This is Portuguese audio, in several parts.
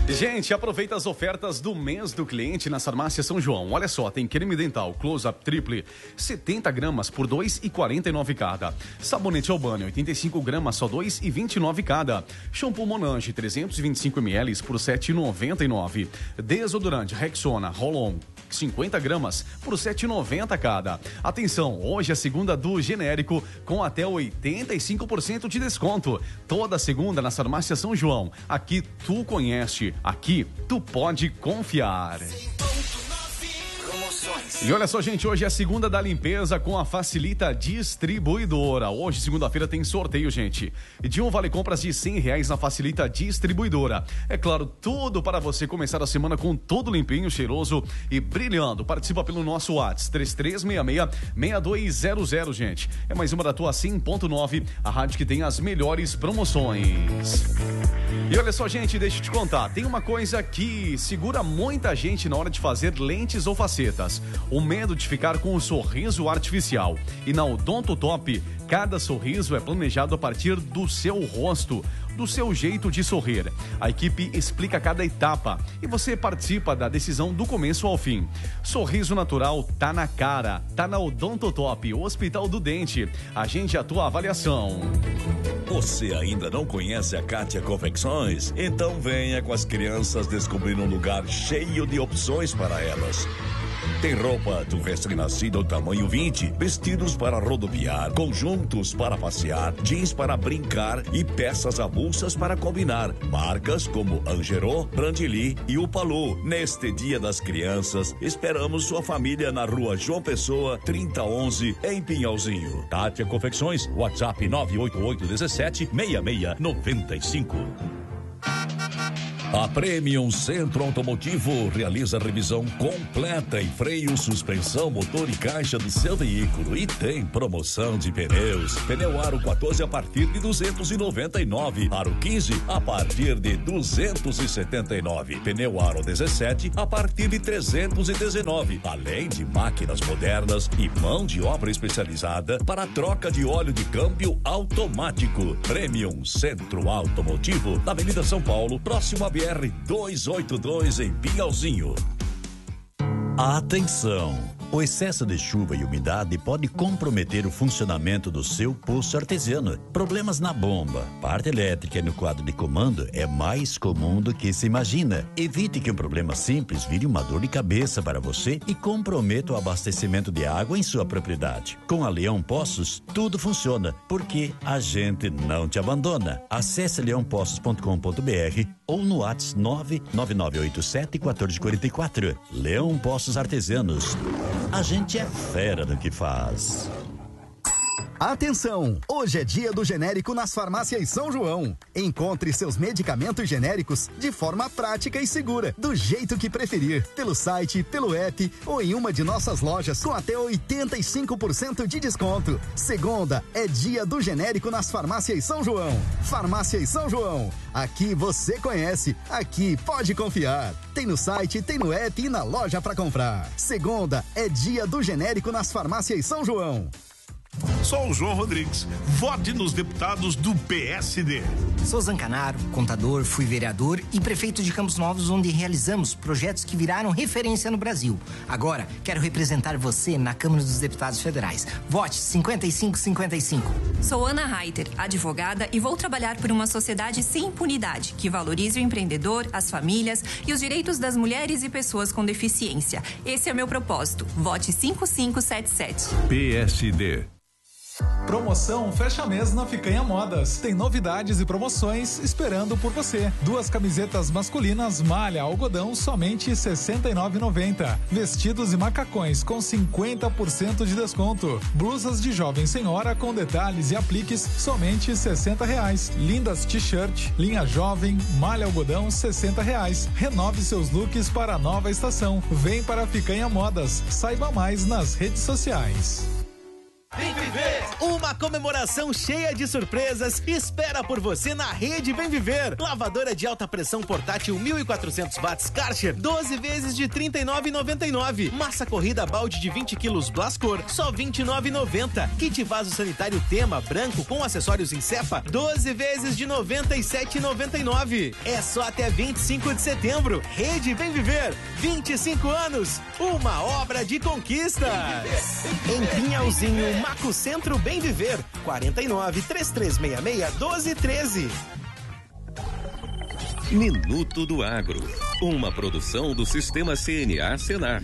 Gente, aproveita as ofertas do mês do cliente nas farmácias São João. Olha só, tem creme dental Close-Up Triple, 70 gramas por R$ 2,49 cada. Sabonete Albani, 85 gramas, só R$ 2,29 cada. Shampoo Monange, 325 ml por R$ 7,99. Desodorante Rexona Roll-On, 50 gramas por R$ 7,90 cada. Atenção, hoje é a segunda do genérico com até 85% de desconto. Toda segunda nas farmácias São João. Aqui tu conhece. Aqui, tu pode confiar. E olha só, gente, hoje é a segunda da limpeza com a Facilita Distribuidora. Hoje, segunda-feira, tem sorteio, gente. De um vale compras de R$100 na Facilita Distribuidora. É claro, tudo para você começar a semana com tudo limpinho, cheiroso e brilhando. Participa pelo nosso WhatsApp, 3366-6200, gente. É mais uma da tua 100.9, a rádio que tem as melhores promoções. E olha só, gente, deixa eu te contar. Tem uma coisa que segura muita gente na hora de fazer lentes ou facetas. O medo de ficar com um sorriso artificial. E na Odonto Top, cada sorriso é planejado a partir do seu rosto, do seu jeito de sorrir. A equipe explica cada etapa e você participa da decisão do começo ao fim. Sorriso natural tá na cara, tá na Odonto Top, o Hospital do Dente. Agende a tua avaliação. Você ainda não conhece a Kátia Confecções? Então venha com as crianças descobrir um lugar cheio de opções para elas. Tem roupa do recém-nascido tamanho 20, vestidos para rodopiar, conjuntos para passear, jeans para brincar e peças avulsas para combinar. Marcas como Angerô, Brandili e Upalu. Neste Dia das Crianças, esperamos sua família na Rua João Pessoa, 3011, em Pinhalzinho. Kátia Confecções, WhatsApp 98817-6695. A Premium Centro Automotivo realiza revisão completa em freio, suspensão, motor e caixa do seu veículo e tem promoção de pneus. Pneu Aro 14 a partir de 299, Aro 15 a partir de 279, Pneu Aro 17 a partir de 319, além de máquinas modernas e mão de obra especializada para troca de óleo de câmbio automático. Premium Centro Automotivo, na Avenida São Paulo, próximo a BR-282 em Pinhalzinho. Atenção! O excesso de chuva e umidade pode comprometer o funcionamento do seu poço artesiano. Problemas na bomba, parte elétrica e no quadro de comando é mais comum do que se imagina. Evite que um problema simples vire uma dor de cabeça para você e comprometa o abastecimento de água em sua propriedade. Com a Leão Poços, tudo funciona, porque a gente não te abandona. Acesse leãopoços.com.br ou no WhatsApp 99987-1444. Leão Poços Artesianos. A gente é fera no que faz. Atenção! Hoje é dia do genérico nas farmácias São João. Encontre seus medicamentos genéricos de forma prática e segura, do jeito que preferir, pelo site, pelo app ou em uma de nossas lojas com até 85% de desconto. Segunda é dia do genérico nas farmácias São João. Farmácias São João. Aqui você conhece, aqui pode confiar. Tem no site, tem no app e na loja para comprar. Segunda é dia do genérico nas farmácias São João. Sou o João Rodrigues. Vote nos deputados do PSD. Sou Zancanaro, contador, fui vereador e prefeito de Campos Novos, onde realizamos projetos que viraram referência no Brasil. Agora, quero representar você na Câmara dos Deputados Federais. Vote 5555. Sou Ana Reiter, advogada, e vou trabalhar por uma sociedade sem impunidade, que valorize o empreendedor, as famílias e os direitos das mulheres e pessoas com deficiência. Esse é o meu propósito. Vote 5577. PSD. Promoção Fecha Mês na Ficanha Modas. Tem novidades e promoções esperando por você. 2 camisetas masculinas malha algodão somente R$ 69,90. Vestidos e macacões com 50% de desconto. Blusas de jovem senhora com detalhes e apliques somente R$ 60. Lindas t-shirt, linha jovem, malha algodão R$ 60. Renove seus looks para a nova estação. Vem para a Ficanha Modas. Saiba mais nas redes sociais. Vem Viver! Uma comemoração cheia de surpresas espera por você na Rede Vem Viver. Lavadora de alta pressão portátil 1400 watts Karcher, 12 vezes de R$ 39,99. Massa corrida balde de 20 quilos Blascor, só R$ 29,90. Kit vaso sanitário Tema branco com acessórios em cepa, 12 vezes de R$ 97,99. É só até 25 de setembro. Rede Vem Viver, 25 anos, uma obra de conquista. Em Pinhalzinho, Maco Centro Bem Viver, 49-3366-1213. Minuto do Agro, uma produção do Sistema CNA Senar.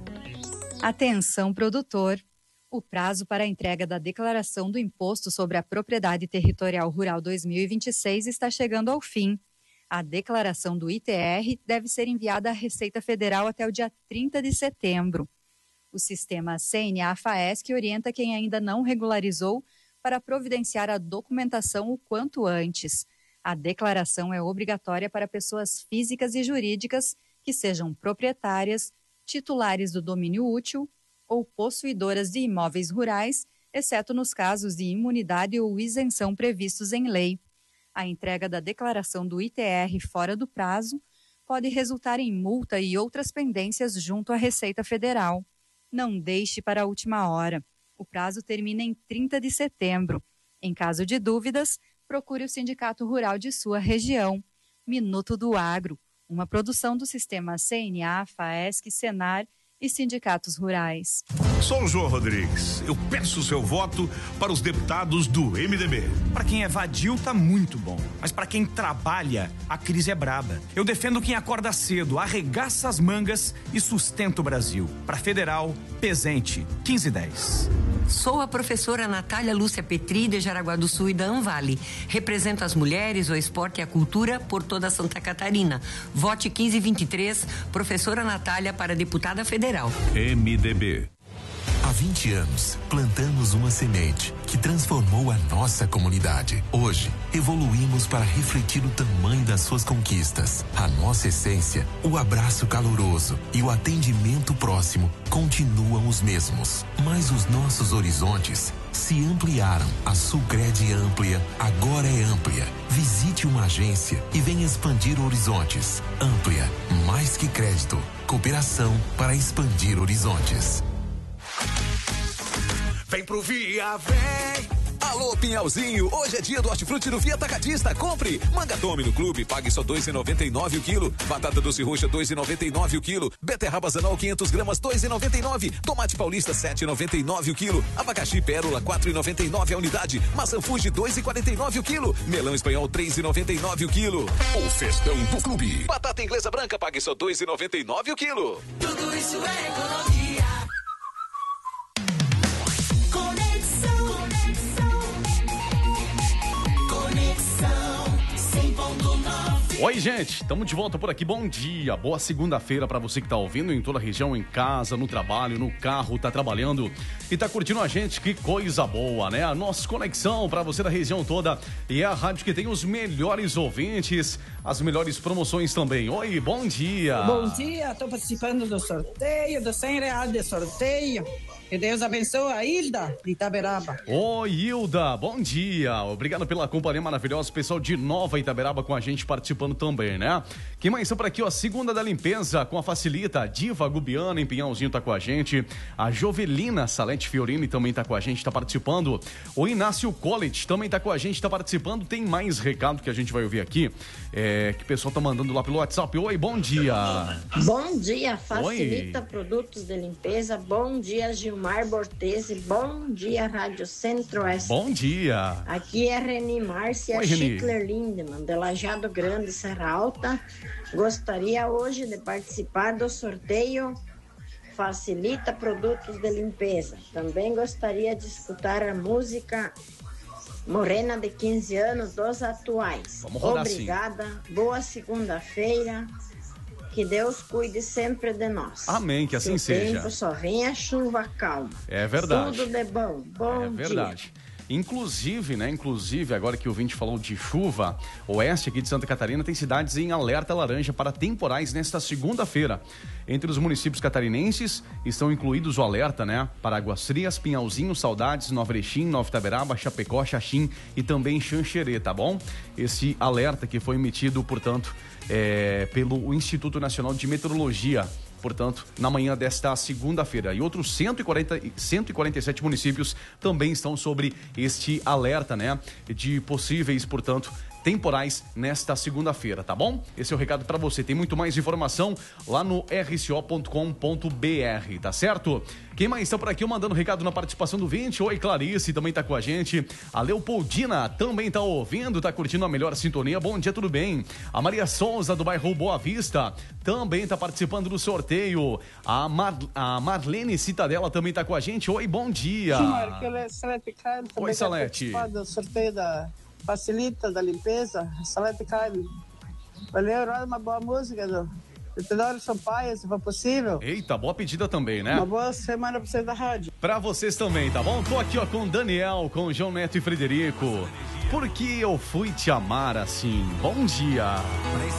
Atenção, produtor. O prazo para a entrega da declaração do Imposto sobre a Propriedade Territorial Rural 2026 está chegando ao fim. A declaração do ITR deve ser enviada à Receita Federal até o dia 30 de setembro. O sistema CNA-FAESC orienta quem ainda não regularizou para providenciar a documentação o quanto antes. A declaração é obrigatória para pessoas físicas e jurídicas que sejam proprietárias, titulares do domínio útil ou possuidoras de imóveis rurais, exceto nos casos de imunidade ou isenção previstos em lei. A entrega da declaração do ITR fora do prazo pode resultar em multa e outras pendências junto à Receita Federal. Não deixe para a última hora. O prazo termina em 30 de setembro. Em caso de dúvidas, procure o Sindicato Rural de sua região. Minuto do Agro, uma produção do Sistema CNA, FAESC, Senar e sindicatos rurais. Sou o João Rodrigues. Eu peço o seu voto para os deputados do MDB. Para quem é vadio, tá muito bom. Mas para quem trabalha, a crise é braba. Eu defendo quem acorda cedo, arregaça as mangas e sustenta o Brasil. Para Federal, Pezente, 1510. Sou a professora Natália Lúcia Petri, de Jaraguá do Sul e da Anvale. Represento as mulheres, o esporte e a cultura por toda Santa Catarina. Vote 1523, professora Natália para deputada federal. MDB. Há 20 anos, plantamos uma semente que transformou a nossa comunidade. Hoje, evoluímos para refletir o tamanho das suas conquistas. A nossa essência, o abraço caloroso e o atendimento próximo continuam os mesmos. Mas os nossos horizontes se ampliaram. A Sulcred Amplia agora é Amplia. Visite uma agência e venha expandir horizontes. Amplia, mais que crédito. Cooperação para expandir horizontes. Vem pro Via, vem! Alô, Pinhalzinho, hoje é dia do hortifruti no Via Atacadista. Compre! Manga Tome no clube, pague só R$2,99 o quilo. Batata doce roxa, R$2,99 o quilo. Beterraba Zanol, 500 gramas, R$2,99. Tomate paulista, R$7,99 o quilo. Abacaxi pérola, R$4,99 a unidade. Maçã Fuji, R$2,49 o quilo. Melão espanhol, R$3,99 o quilo. O festão do clube. Batata inglesa branca, pague só R$2,99 o quilo. Tudo isso é economia. Oi, gente, estamos de volta por aqui. Bom dia, boa segunda-feira para você que tá ouvindo em toda a região, em casa, no trabalho, no carro, tá trabalhando e tá curtindo a gente. Que coisa boa, né? A nossa conexão para você da região toda e é a rádio que tem os melhores ouvintes, as melhores promoções também. Oi, bom dia. Bom dia, tô participando do sorteio, do R$100 de sorteio. Que Deus abençoe a Hilda de Itaberaba. Oi, Hilda, bom dia. Obrigado pela companhia maravilhosa. Pessoal de Nova Itaberaba com a gente participando também, né? Quem mais está por aqui, ó? Segunda da Limpeza com a Facilita. A Diva Gubiana em Pinhalzinho tá com a gente. A Jovelina Salete Fiorini também tá com a gente, tá participando. O Inácio College também tá com a gente, tá participando. Tem mais recado que a gente vai ouvir aqui, que o pessoal tá mandando lá pelo WhatsApp. Oi, bom dia. Bom dia, Facilita Produtos de Limpeza. Bom dia, Gilmar Bortese. Bom dia, Rádio Centro-Oeste. Bom dia. Aqui é Reni Márcia Schickler Lindemann, de Lajeado Grande, Serra Alta. Gostaria hoje de participar do sorteio Facilita Produtos de Limpeza. Também gostaria de escutar a música Morena de 15 anos dos atuais. Vamos rodar. Obrigada, boa segunda-feira. Que Deus cuide sempre de nós. Amém, que assim seja. O tempo só vem a chuva calma. É verdade. Tudo de bom. Bom dia. É verdade. Inclusive, agora que o ouvinte falou de chuva, oeste aqui de Santa Catarina tem cidades em alerta laranja para temporais nesta segunda-feira. Entre os municípios catarinenses estão incluídos o alerta, para Águas Frias, Pinhalzinho, Saudades, Nova Erechim, Nova Itaberaba, Chapecó, Xaxim e também Xanxerê, tá bom? Esse alerta que foi emitido, portanto, pelo Instituto Nacional de Meteorologia, portanto, na manhã desta segunda-feira. E outros 147 municípios também estão sobre este alerta, de possíveis, portanto, temporais nesta segunda-feira, tá bom? Esse é o recado para você. Tem muito mais informação lá no rco.com.br, tá certo? Quem mais está por aqui mandando recado na participação do 20? Oi, Clarice, também tá com a gente. A Leopoldina também tá ouvindo, tá curtindo a melhor sintonia. Bom dia, tudo bem? A Maria Souza, do bairro Boa Vista, também tá participando do sorteio. A Marlene Citadela também tá com a gente. Oi, bom dia. Salete Carne. Oi, Salete. Do sorteio da Facilita, da limpeza, Salete Carne. Valeu, roda uma boa música do Tenório Sampaio, se for possível. Eita, boa pedida também, Uma boa semana pra vocês da rádio. Pra vocês também, tá bom? Tô aqui, com o Daniel, com o João Neto e Frederico. Por que eu fui te amar assim? Bom dia.